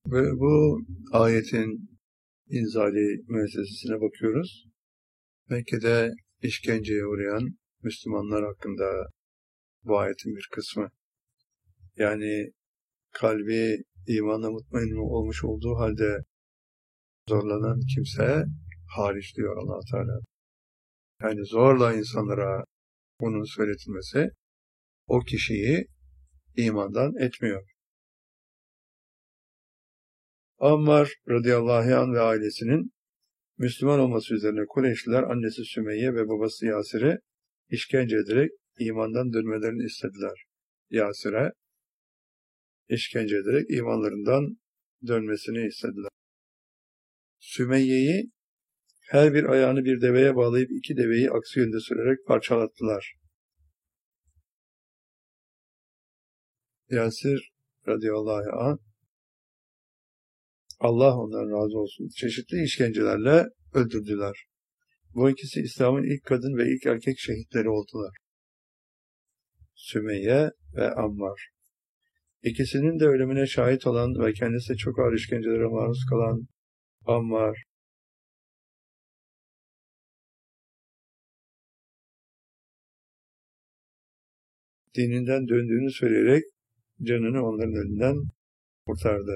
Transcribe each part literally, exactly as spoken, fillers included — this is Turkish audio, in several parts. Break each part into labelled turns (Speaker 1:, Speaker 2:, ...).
Speaker 1: Ve bu ayetin inzali müessesesine bakıyoruz. Mekke'de işkenceye uğrayan Müslümanlar hakkında bu ayetin bir kısmı. Yani kalbi imanla mutmain olmuş olduğu halde zorlanan kimse hariç diyor Allah Teala. Yani zorla insanlara bunun söyletilmesi o kişiyi imandan etmiyor. Ammar radıyallahu anh ve ailesinin Müslüman olması üzerine Kureyşliler annesi Sümeyye ve babası Yasir'i işkence ederek imandan dönmelerini istediler. Yasir'e işkence ederek imanlarından dönmesini istediler. Sümeyye'yi her bir ayağını bir deveye bağlayıp iki deveyi aksi yönde sürerek parçalattılar. Yasir radıyallahu anh, Allah ondan razı olsun, çeşitli işkencelerle öldürdüler. Bu ikisi İslam'ın ilk kadın ve ilk erkek şehitleri oldular. Sümeyye ve Ammar. İkisinin de ölümüne şahit olan ve kendisi çok ağır işkencelere maruz kalan Ammar, dininden döndüğünü söyleyerek canını onların elinden kurtardı.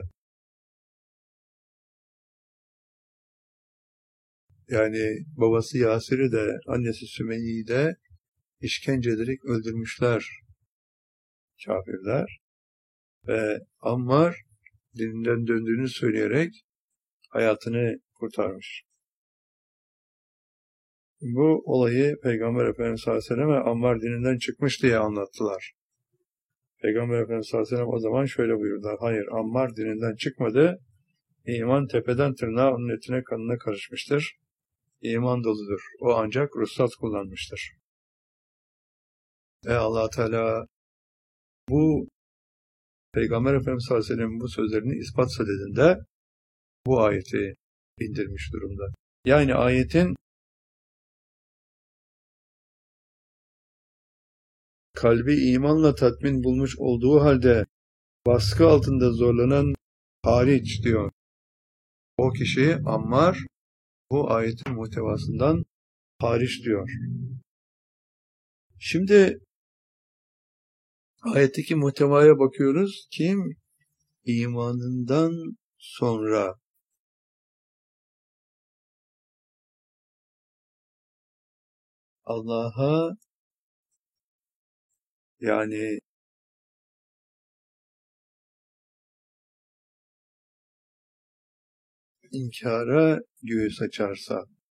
Speaker 1: Yani babası Yasir'i de annesi Sümeyye'yi de işkence ederek öldürmüşler kafirler ve Ammar dininden döndüğünü söyleyerek hayatını kurtarmış. Bu olayı Peygamber Efendimiz sallallahu aleyhi ve sellem Ammar dininden çıkmış diye anlattılar. Peygamber Efendimiz sallallahu aleyhi ve sellem o zaman şöyle buyurdular: hayır, Ammar dininden çıkmadı. İman tepeden tırnağa onun etine kanına karışmıştır. İman doludur. O ancak ruhsat kullanmıştır. Ve Allah Teala bu Peygamber Efendimiz sallallahu aleyhi ve sellem'in bu sözlerini ispat sadedinde bu ayeti indirmiş durumda. Yani ayetin kalbi imanla tatmin bulmuş olduğu halde baskı altında zorlanan hariç diyor. O kişi Ammar bu ayetin muhtevasından hariç diyor. Şimdi ayetteki muhtevaya bakıyoruz. Kim imanından sonra Allah'a, yani inkara göğüs açarsa,